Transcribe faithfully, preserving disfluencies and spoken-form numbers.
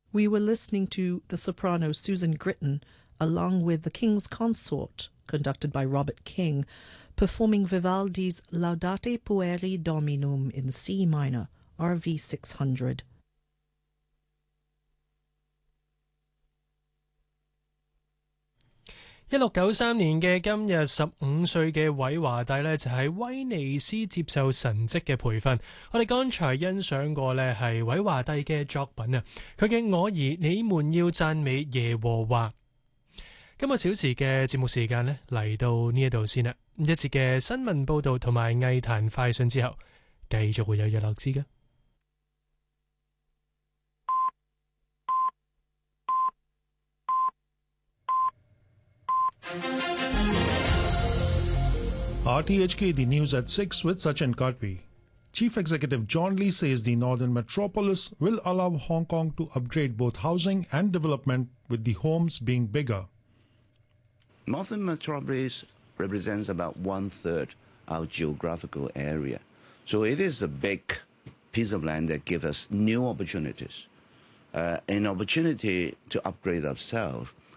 We were listening to the soprano Susan Gritton along with the King's Consort, conducted by Robert King, performing Vivaldi's Laudate Pueri Dominum in C minor, R V six hundred. 一六九三年嘅今日，十五歲嘅韋華帝呢，就喺威尼斯接受神職嘅培訓。我哋剛才欣賞過呢係韋華帝嘅作品啊，佢嘅我兒你們要讚美耶和華。今個小時嘅節目時間呢，嚟到呢一度先啦，一節嘅新聞報導同埋藝壇快訊之後，繼續會有日落之㗎。 R T H K, the news at six with Sachin Kadvi. Chief Executive John Lee says the Northern Metropolis will allow Hong Kong to upgrade both housing and development, with the homes being bigger. Northern Metropolis represents about one-third our geographical area. So it is a big piece of land that gives us new opportunities, uh, an opportunity to upgrade ourselves